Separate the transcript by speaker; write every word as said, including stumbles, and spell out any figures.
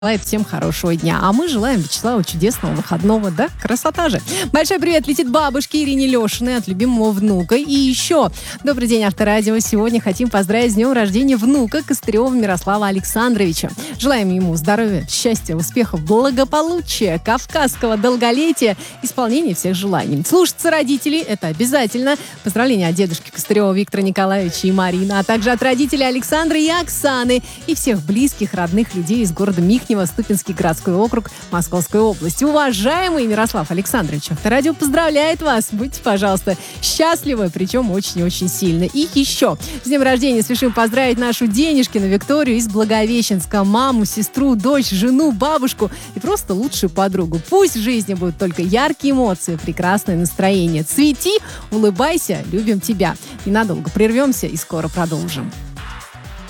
Speaker 1: Желает всем хорошего дня. А мы желаем Вячеславу чудесного выходного, да? Красота же. Большой привет летит бабушке Ирине Лешиной от любимого внука. И еще, добрый день, Авторадио. Сегодня хотим поздравить с днем рождения внука Костырева Мирослава Александровича. Желаем ему здоровья, счастья, успехов, благополучия, кавказского долголетия, исполнения всех желаний. Слушаться родителей – это обязательно. Поздравления от дедушки Костырева Виктора Николаевича и Марины, а также от родителей Александра и Оксаны и всех близких, родных людей из города Михнево, Ступинский городской округ Московской области. Уважаемый Мирослав Александрович, Авторадио поздравляет вас. Будьте, пожалуйста, счастливы, причем очень-очень сильно. И еще с днем рождения спешим поздравить нашу Денежкину Викторию из Благовещенска, маму, сестру, дочь, жену, бабушку и просто лучшую подругу. Пусть в жизни будут только яркие эмоции, прекрасное настроение. Цвети, улыбайся, любим тебя. Ненадолго прервемся и скоро продолжим.